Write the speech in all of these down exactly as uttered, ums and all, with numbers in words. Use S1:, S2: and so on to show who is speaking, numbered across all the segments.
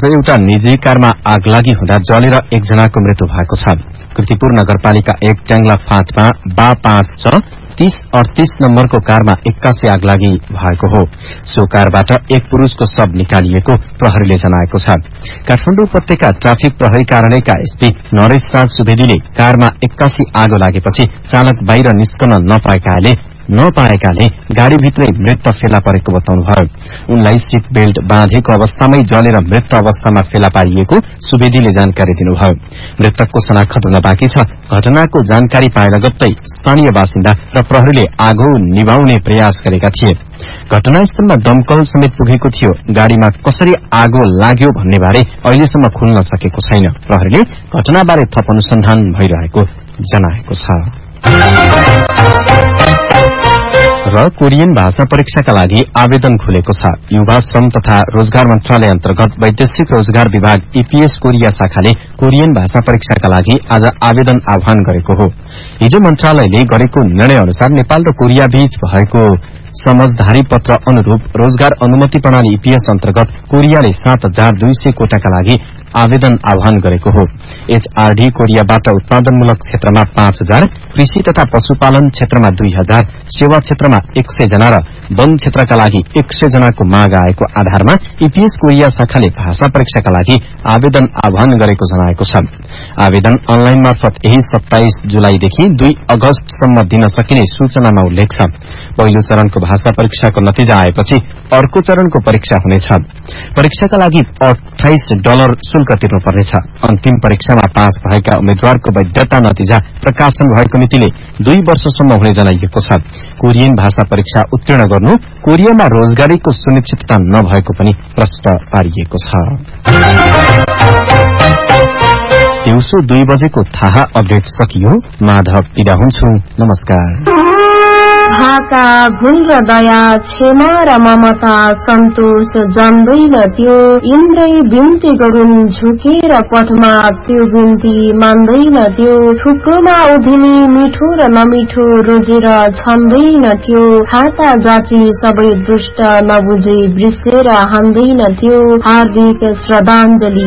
S1: आज एउटा निजी कारमा आगलागी हुँदा जलेर एकजनाको मृत्यु भएको छ। कृतिपुर नगरपालिका एक ट्याङ्ला फाँटमा बा पाँच छ तीस अड़तीस नम्बरको कारमा एक्कासी आगलागी भएको हो। सो कारबाट एक पुरूषको शव निकालिएको प्रहरीले जनाएको छ। काठमाडौँ उपत्यका ट्राफिक प्रहरी कार्यालयका एसपी नरेश राज सुवेदीले कारमा एक्कासी आगो लागेपछि चालक बाहिर निस्कन नपाएकाले नपाएकाले गाड़ीभित्रै मृत फेला परेको बताउनुभयो। उनलाई सीट बेल्ट बाँधेको अवस्थामै जलेर मृत अवस्थामा फेला पारिएको सुवेदीले जानकारी दिनुभयो। मृतकको शनाख्त हुन बाँकी छ। घटनाको जानकारी पाए लगत्तै स्थानीय बासिन्दा र प्रहरीले आगो निभाउने प्रयास गरेका थिए। घटनास्थलमा दमकल समेत पुगेको थियो। गाड़ीमा कसरी आगो लाग्यो भन्ने बारे अहिलेसम्म खुल्न सकेको छैन। प्रहरीले घटनाबारे थप अनुसन्धान भइरहेको जनाएको छ। र कोरियन भाषा परीक्षाका लागि आवेदन खुलेको छ। युवा श्रम तथा रोजगार मन्त्रालय अन्तर्गत वैदेशिक रोजगार विभाग ईपीएस कोरिया शाखाले कोरियन भाषा परीक्षाका लागि आज आवेदन आह्वान गरेको हो। हिजो मन्त्रालयले गरेको निर्णय अनुसार नेपाल र कोरिया बीच भएको समझदारी पत्र अनुरूप रोजगार अनुमति प्रणाली ईपीएस अन्तर्गत कोरियाले सात हजार दुई सय कोटाका लागि आवेदन आह्वान गरेको हो। एचआरडी कोरियाबाट उत्पादनमूलक क्षेत्रमा पाँच हजार, कृषि तथा पशुपालन क्षेत्रमा दुई हजार, सेवा क्षेत्रमा एक सय जना र वन क्षेत्रका लागि एक सय जनाको माग आएको आधारमा ईपीएस कोरिया शाखाले भाषा परीक्षाका लागि आवेदन आह्वान गरेको जनाएको छ। आवेदन अनलाइन मार्फत यही सत्ताइस जुलाईदेखि दुई अगस्तसम्म दिन सकिने सूचनामा उल्लेख छ। पहिलो चरणको भाषा परीक्षाको नतिजा आएपछि अर्को चरणको परीक्षा हुनेछ। परीक्षाका लागि अठाइस डलर शुल्क तिर्नुपर्नेछ। अन्तिम परीक्षामा पास भएका उम्मेद्वारको वैधता नतिजा प्रकाशन भएको मितिले दुई वर्षसम्म हुने जनाइएको छ। कोरियन भाषा परीक्षा उत्तीर्ण गर्नु कोरियामा रोजगारीको सुनिश्चितता नभएको पनि प्रश्न पारिएको छ। दिउँसो दुई बजेको थाहा अपडेट सकियो। माधव बिदा हुन्छु। नमस्कार।
S2: भाका भुल र दया क्षमा र ममता सन्तोष जान्दैन त्यो इन्द्रै बिन्ती गरून् झुकेर पथमा त्यो बिन्ती मान्दैन त्यो थुप्रोमा उभिने मिठो र नमिठो रोजेर छन्दैन त्यो खाता जाति सबै दुष्ट नबुझे बिर्सेर हान्दैन त्यो हार्दिक श्रद्धाञ्जली।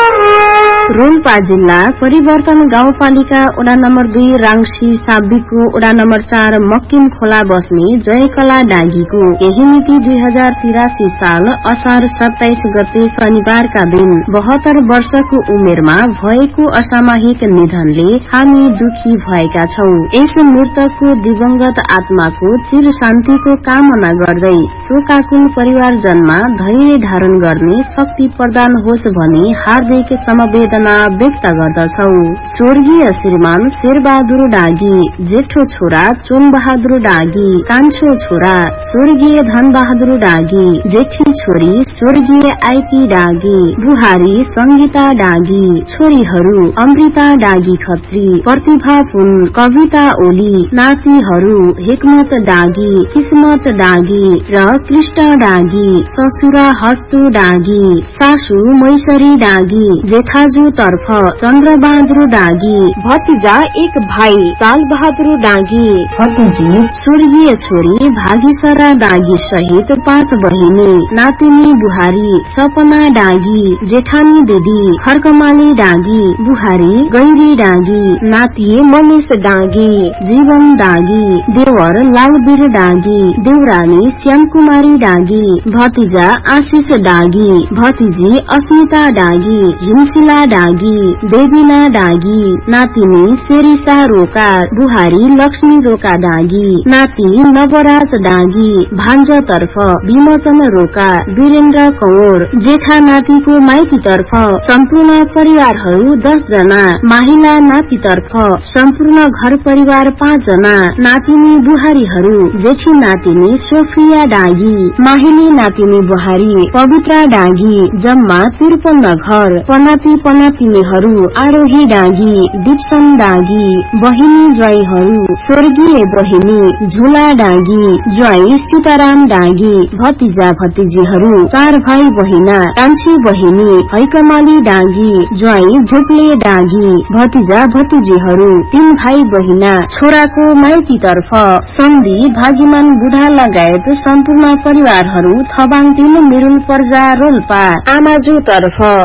S2: रोल्पा जिल्ला परिवर्तन गाउँपालिका वडा नम्बर दुई राङ्सी साबिकको वडा नम्बर चार मक्किम खोला बस्ने जयकला डाँगीको यही मिति दुई हजार तिरासी साल असार सत्ताइस गते शनिबारका दिन बहत्तर वर्षको उमेरमा भएको असामयिक निधनले हामी दुखी भएका छौं। यस मृतकको दिवंगत आत्माको चिर शान्तिको कामना गर्दै शोकाकुल परिवारजनमा धैर्य धारण गर्ने शक्ति प्रदान होस् भनी हार्दिक समवेदना व्यक्त गर्दछौ। स्वर्गीय श्रीमान शेरबहादुर डाँगी, जेठो छोरा चोनबहादुर डाँगी, कान्छो छोरा स्वर्गीय धनबहादुर डाँगी, जेठी छोरी स्वर्गीय आइपी डाँगी, बुहारी संगीता डाँगी, छोरीहरू अमृता डाँगी खत्री, प्रतिभा पुन, कविता ओली, नातिहरू हेकमत डाँगी, किस्मत डाँगी र कृष्ण डाँगी, ससुरा हस्तु डाँगी, सासू मैसरी डाँगी, जेठाजु तर्फ चन्द्रबहादुर डाँगी, भतिजा एक भाइ साल बहादुर डाँगी, भतिजी स्वर्गीय छोरी भागीसरा डाँगी सहित पाँच बहिनी, नातिनी बुहारी सपना डाँगी, जेठानी दिदी खर्कमाली डाँगी, बुहारी गैरी डाँगी, नाति मनिष डाँगी, जीवन डाँगी, देवर लालवीर डाँगी, देवरानी श्यामकुमारी डाँगी, भतिजा आशिष डाँगी, भतिजी अस्मिता डाँगी, हिमशिला डाँगी, देवीना डाँगी, नातिनी शेरिसा रोका, बुहारी लक्ष्मी रोका डाँगी, नाति नवराज डाँगी, भान्जा तर्फ विमोचन रोका, वीरेन्द्र कौर, जेठा नातिको माइती तर्फ सम्पूर्ण परिवारहरू दस जना, माहिला नाति तर्फ सम्पूर्ण घर परिवार पाँच जना, नातिनी बुहारीहरू जेठी नातिनी सोफिया डाँगी, माहिली नातिनी बुहारी पवित्रा डाँगी, जम्मा त्रिपन्न घर, पनाती पनातिनीहरू आरोही डाँगी, दिप्सन डाँगी, बहिनी ज्वाइँहरू स्वर्गीय बहिनी झुला डाँगी, ज्वाइँ सीताराम डाँगी, भतिजा भतिजीहरू चार भाइ बहिना कान्छी बहिनी हैकमाली डाँगी, ज्वाइँ झुप्ले डाँगी, भतिजा भतिजीहरू तीन भाइ बहिना, छोराको माइती तर्फ सन्धि भागीमान बुढा लगायत सम्पूर्ण परिवारहरू थबाङ तीन मिरुल पर्जा रोल्पा, आमाजु तर्फ